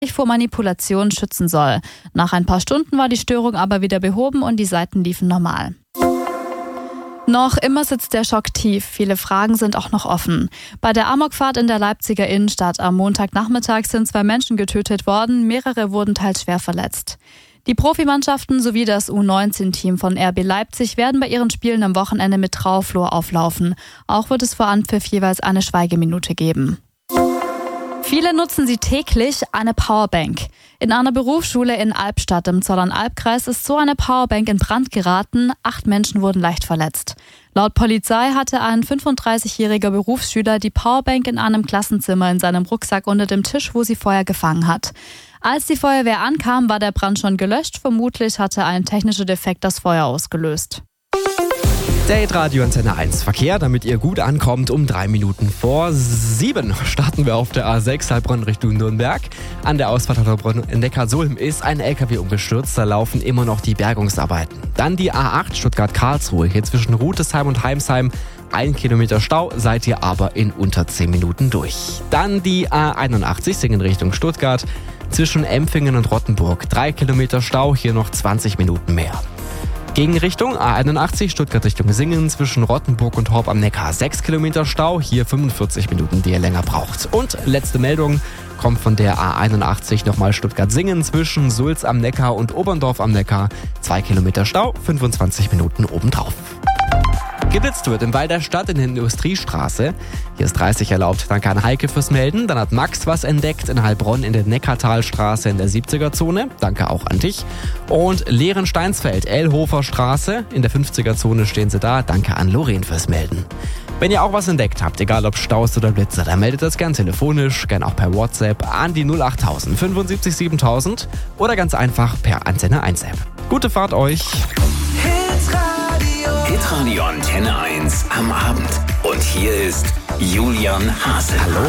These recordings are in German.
vor Manipulation schützen soll. Nach ein paar Stunden war die Störung aber wieder behoben und die Seiten liefen normal. Noch immer sitzt der Schock tief. Viele Fragen sind auch noch offen. Bei der Amokfahrt in der Leipziger Innenstadt am Montagnachmittag sind 2 Menschen getötet worden, mehrere wurden teils schwer verletzt. Die Profimannschaften sowie das U19-Team von RB Leipzig werden bei ihren Spielen am Wochenende mit Trauerflor auflaufen. Auch wird es vor Anpfiff jeweils eine Schweigeminute geben. Viele nutzen sie täglich, eine Powerbank. In einer Berufsschule in Albstadt im Zollern-Albkreis ist so eine Powerbank in Brand geraten. 8 Menschen wurden leicht verletzt. Laut Polizei hatte ein 35-jähriger Berufsschüler die Powerbank in einem Klassenzimmer in seinem Rucksack unter dem Tisch, wo sie Feuer gefangen hat. Als die Feuerwehr ankam, war der Brand schon gelöscht. Vermutlich hatte ein technischer Defekt das Feuer ausgelöst. Der Radio Antenne 1 Verkehr, damit ihr gut ankommt. Um 3 Minuten vor 7 starten wir auf der A6 Heilbronn Richtung Nürnberg. An der Ausfahrt Heilbronn-Neckarsulm ist ein LKW umgestürzt. Da laufen immer noch die Bergungsarbeiten. Dann die A8 Stuttgart-Karlsruhe. Hier zwischen Rutesheim und Heimsheim 1 Kilometer Stau, seid ihr aber in unter 10 Minuten durch. Dann die A81 Singen Richtung Stuttgart. Zwischen Empfingen und Rottenburg 3 Kilometer Stau, hier noch 20 Minuten mehr. Gegenrichtung A81 Stuttgart Richtung Singen zwischen Rottenburg und Horb am Neckar 6 Kilometer Stau, hier 45 Minuten, die ihr länger braucht. Und letzte Meldung kommt von der A81 nochmal Stuttgart-Singen zwischen Sulz am Neckar und Oberndorf am Neckar 2 Kilometer Stau, 25 Minuten obendrauf. Geblitzt wird im Wall der Stadt in der Industriestraße. Hier ist 30 erlaubt. Danke an Heike fürs Melden. Dann hat Max was entdeckt in Heilbronn in der Neckartalstraße in der 70er-Zone. Danke auch an dich. Und Lehrensteinsfeld, Elhofer Straße. In der 50er-Zone stehen sie da. Danke an Lorraine fürs Melden. Wenn ihr auch was entdeckt habt, egal ob Staus oder Blitze, dann meldet das gern telefonisch, gern auch per WhatsApp an die 08000 75 7000 oder ganz einfach per Antenne 1 App. Gute Fahrt euch! Hitradio Antenne 1 am Abend. Und hier ist Julian Hasel. Hallo!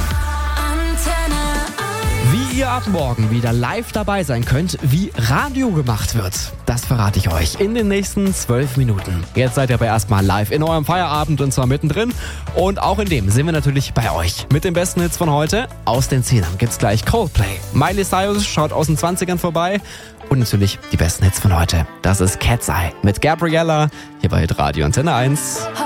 Wie ihr ab morgen wieder live dabei sein könnt, wie Radio gemacht wird, das verrate ich euch in den nächsten 12 Minuten. Jetzt seid ihr aber erstmal live in eurem Feierabend und zwar mittendrin. Und auch in dem sind wir natürlich bei euch. Mit den besten Hits von heute. Aus den 10ern gibt's gleich Coldplay. Miley Cyrus schaut aus den 20ern vorbei. Und natürlich die besten Hits von heute. Das ist Cat's Eye mit Gabriella hier bei Radio Antenne 1.